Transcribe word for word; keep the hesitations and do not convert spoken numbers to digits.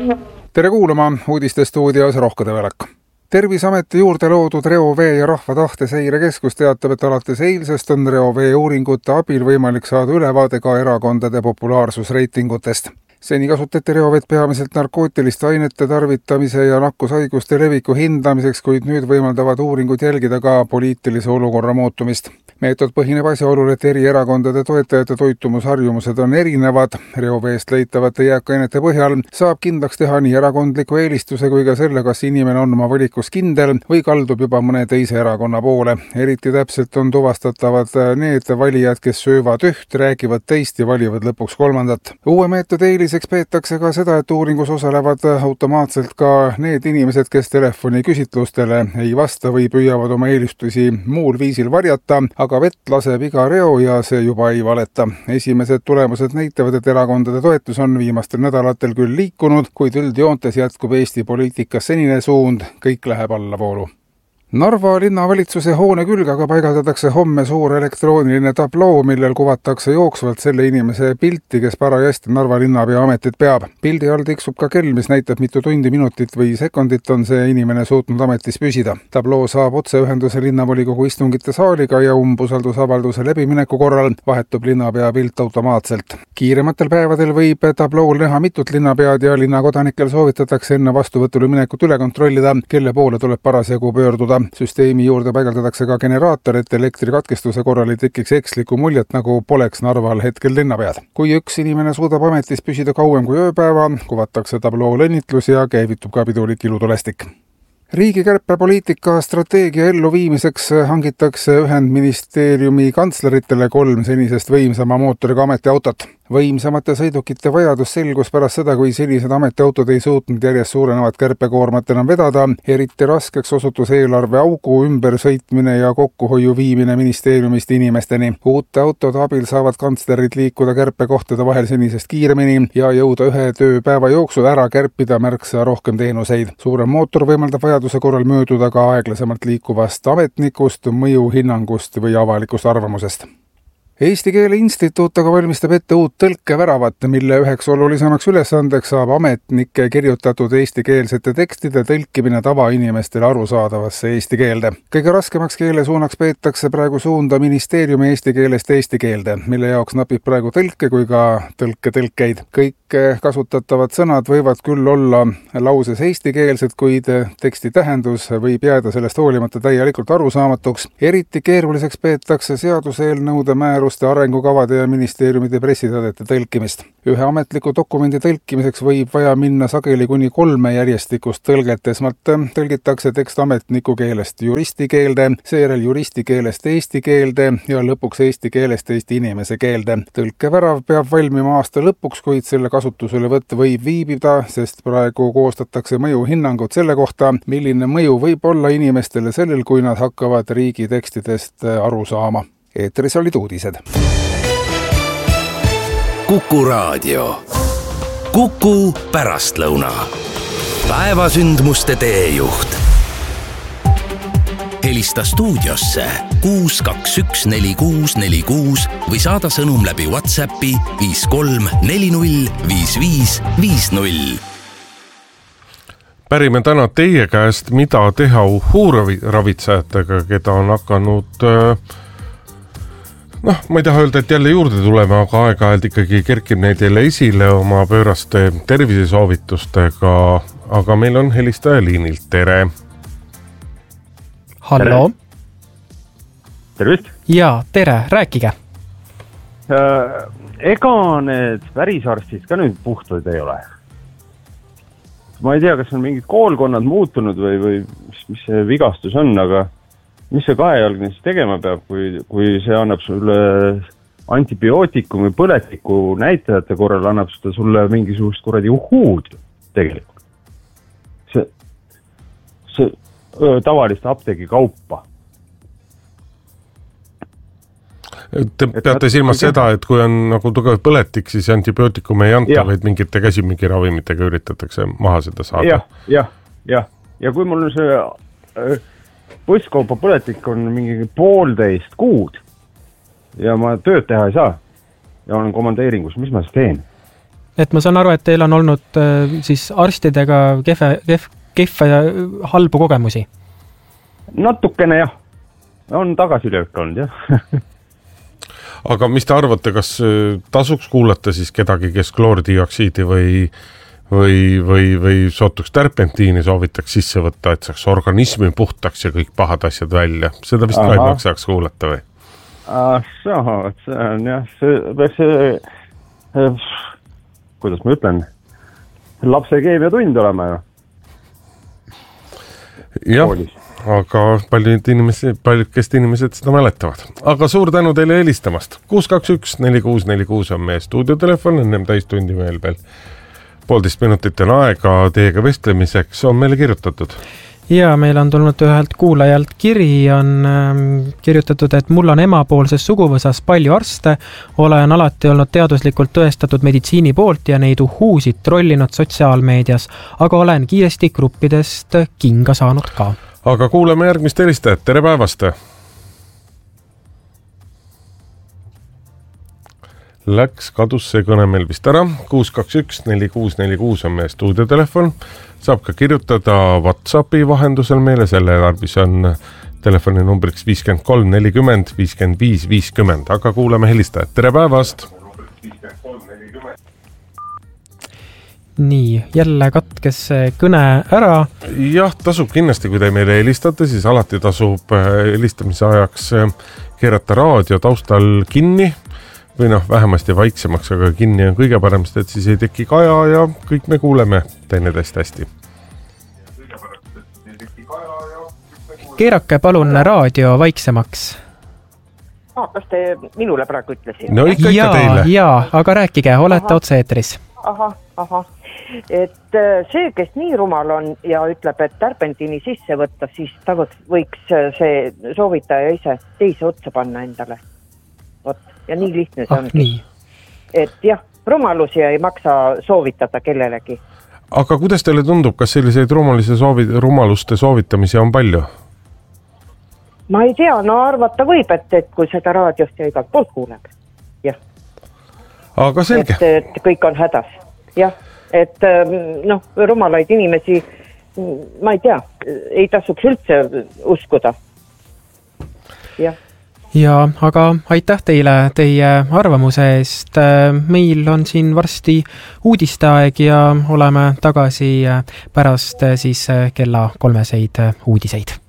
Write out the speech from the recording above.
Tere kuulama uudistestuudios Rohkade Välak. Tervisameti juurde loodud reovee ja rahva tahte seirekeskus teatab, et alates eilsest on reovee uuringute abil võimalik saada ülevaade ka erakondade populaarsusreitingutest. Seni kasutati reovett peamiselt narkootiliste ainete tarvitamise ja nakkushaiguste leviku hindamiseks, kuid nüüd võimaldavad uuringud jälgida ka poliitilise olukorra muutumist. Meetod põhineb asjaolul, et eri erakondade toetajate toitumusharjumused on erinevad. Reoveest leitavate jääkainete põhjal saab kindlaks teha nii erakondliku eelistuse kui ka selle, kas inimene on oma valikus kindel või kaldub juba mõne teise erakonna poole. Eriti täpselt on tuvastatavad need valijad, kes söövad üht, räägivad teist ja valivad lõpuks kolmandat. Uue meetodi eeliseks peetakse ka seda, et uuringus osalevad automaatselt ka need inimesed, kes telefoni küsitlustele ei vasta või püüavad oma eelistusi muul viisil varjata, aga aga vett laseb iga reo ja see juba ei valeta. Esimesed tulemused näitavad, et erakondade toetus on viimastel nädalatel küll liikunud, kuid üldjoontes jätkub Eesti poliitikas senine suund, kõik läheb allavoolu. Narva linnavalitsuse hoone külgaga paigaldatakse homme suur elektrooniline tabloo, millel kuvatakse jooksvalt selle inimese pilti, kes parajasti Narva linnapea ametit peab. Pildi all tiksub ka kell, mis näitab mitu tundi, minutit või sekundit on see inimene suutnud ametis püsida. Tabloo saab otseühenduse linnavolikogu istungite saaliga ja umbusaldusavalduse läbimineku korral vahetub linnapea pilt automaatselt. Kiirematel päevadel võib tablool näha mitut linnapead ja linnakodanikel soovitatakse enne vastuvõtule minekut üle kontrollida, kelle poole tuleb parasjagu pöörduda. Süsteemi juurde paigaldatakse ka generaator, et elektrikatkestuse korral ei tekiks ekslikku muljet, nagu poleks Narval hetkel linnapead. Kui üks inimene suudab ametis püsida kauem kui ööpäeva, kuvatakse tablool õnnitlus ja käivitub ka pidulik ilutulestik. Riigi kärpepoliitika strateegia elluviimiseks hangitakse Ühendministeeriumi kantsleritele kolm senisest võimsama mootoriga ametiautot. Võimsamate sõidukite vajadus selgus pärast seda, kui senised ametiautod ei suutnud järjest suurenevat kärpekoormat enam vedada. Eriti raskeks osutus eelarve augu ümber sõitmine ja kokkuhoiu viimine ministeeriumist inimesteni. Uute autode abil saavad kantslerid liikuda kärpekohtade vahel senisest kiiremini ja jõuda ühe tööpäeva jooksul ära kärpida märksa rohkem teenuseid. Suurem mootor võimaldab vajaduse korral mööduda ka aeglasemalt liikuvast ametnikust, mõjuhinnangust või avalikust arvamusest. Eesti Keele Instituut aga valmistab ette uut tõlkeväravat, mille üheks olulisemaks ülesandeks saab ametnike kirjutatud eestikeelsete tekstide tõlkimine tavainimestele arusaadavasse eesti keelde. Kõige raskemaks keelesuunaks peetakse praegu suunda ministeeriumi eesti keelest eesti keelde, mille jaoks napib praegu tõlke kui ka tõlke-tõlkeid. Kõik kasutatavad sõnad võivad küll olla lauses eestikeelsed, kuid teksti tähendus võib jääda sellest hoolimata täielikult arusaamatuks. Eriti keeruliseks peetakse seaduseelnõude määruste, arengukavade ja ministeeriumide pressiteadete tõlkimist. Ühe ametliku dokumendi tõlkimiseks võib vaja minna sageli kuni kolme järjestikust tõlget. Esmalt tõlgitakse tekst ametniku keelest juristi keelde, seejärel juristi keelest eesti keelde ja lõpuks eesti keelest eesti inimese keelde. Tõlkevärav peab valmima aasta lõpuks, kuid selle kasutuselevõtt võib viibida, sest praegu koostatakse mõjuhinnangud selle kohta, milline mõju võib olla inimestele sellel, kui nad hakkavad riigi tekstidest aru saama. Eetris olid uudised. Kuku raadio. Kuku pärastlõuna. Päevasündmuste teejuht. Helista stuudiosse kuus kaks üks neli kuus neli kuus või saada sõnum läbi WhatsAppi viis kolm neli null viis viis viis null. Pärime täna teie käest, mida teha uhuuravitsejatega, keda on hakanud, noh, ma ei taha öelda, et jälle juurde tulema, aga aeg-ajalt ikkagi kerkib neid jälle esile oma pööraste tervisesoovitustega, aga meil on helistaja liinilt. Tere! Hallo. Tervist. Jaa, tere, rääkige. Ega need värisarstid ka nüüd puhtad ei ole. Ma ei tea, kas on mingid koolkonnad muutunud või, või mis, mis see vigastus on, aga mis see kahejalgne siis tegema peab, kui, kui see annab sulle antibiootikumi põletiku näitajate korral, annab seda sulle mingisugust kuradi uhuud tegelikult. See, see tavalist apteegi kaupa. Te peate silmas seda, et kui on nagu tugev põletik, siis antibiootikum ei anta, ja. Vaid mingite käsimingiravimittega üritatakse maha seda saada. Jah, jah, jah. Ja kui mul on see põsskaupa põletik on mingi poolteist kuud ja ma tööd teha ei saa ja olen komandeeringus, mis ma siis teen? et ma saan aru, et teil on olnud siis arstidega kehve, kehv, kehve ja halbu kogemusi? Natukene jah. On tagasilöök olnud, jah. Aga mis te arvate, kas tasuks kuulata siis kedagi, kes kloordioksiidi või, või, või, või sootuks tärpentiini soovitaks sisse võtta, et saaks organismi puhtaks ja kõik pahad asjad välja? Seda vist ka ei maksaks kuulata või? Ah, see, see on jah, see, see, kuidas ma ütlen, lapse keemiatund olema ju. Jah, aga paljud inimesed, paljudkest inimesed seda mäletavad. Aga suur tänu teile helistamast. kuus kaks üks neli kuus neli kuus on meie stuudiotelefon, ennem täistundi meil veel poolteist minutit on aega teiega vestlemiseks, on meile kirjutatud. Ja meil on tulnud ühelt kuulajalt kiri, on ähm, kirjutatud, et mul on emapoolses suguvõsas palju arste, olen alati olnud teaduslikult tõestatud meditsiini poolt ja neid uhuusid trollinud sotsiaalmeedias, aga olen kiiresti gruppidest kinga saanud ka. Aga kuuleme järgmist helistajat, tere päevast! Läks, kadus see kõne meil vist ära, kuus kaks üks neli kuus neli kuus on meie stuudiotelefon, saab ka kirjutada WhatsAppi vahendusel meile, selle tarvis on telefoni numbriks viiskümmend kolm nelikümmend viiskümmend viis viiskümmend, aga kuuleme helistajat, tere päevast! Nii, jälle katkes kõne ära. Jah, tasub kindlasti, kui te meile helistate, siis alati tasub helistamise ajaks keerata raadio taustal kinni, või noh, vähemasti vaiksemaks, aga kinni on kõige parem, et siis ei teki kaja ja kõik me kuuleme teineteist hästi. Keerake palun raadio vaiksemaks. Ah, kas te minule praegu ütlesin? No ikka, ikka ja, teile. Jaa, aga rääkige, olete otse-eetris. Aha, aha. Et see, kes nii rumal on ja ütleb, et tärpentiini sisse võtta, siis ta võiks see soovitaja ise teise otsa panna endale. Ot, ja nii lihtne see ah, ongi. Et jah, rumalusi ei maksa soovitada kellelegi. Aga kuidas teile tundub, kas selliseid soovi, rumaluste soovitamisi on palju? Ma ei tea, no arvata võib, et, et kui seda raadiost ja igalt poolt kuuleb. Jah. Aga selge. Et, et kõik on hädas. Jah, et noh, rumalaid inimesi, ma ei tea, ei tasuks üldse uskuda. Jah. Ja, aga aitäh teile teie arvamuse eest. Meil on siin varsti uudisteaeg ja oleme tagasi pärast siis kella kolmeseid uudiseid.